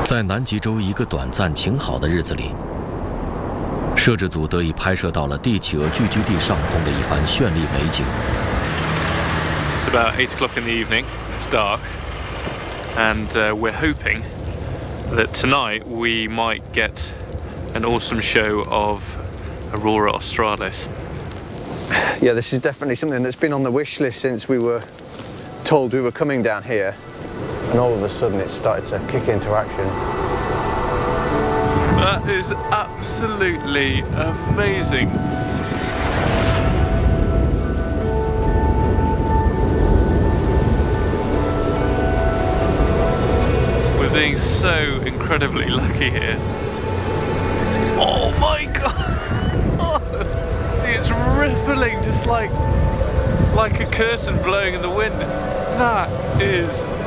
在南极洲一个短暂晴好的日子里，摄制组得以拍摄到了帝企鹅聚居地上空的一番绚丽美景。 It's about 8 o'clock in the evening. It's dark, and we're hoping that tonight we might get an awesome show of Aurora Australis. Yeah, this is definitely something that's been on the wish list since we were told we were coming down here, and all of a sudden it started to kick into action. That is absolutely amazing. We're being so incredibly lucky here. Oh my god! It's rippling just like a curtain blowing in the wind. That is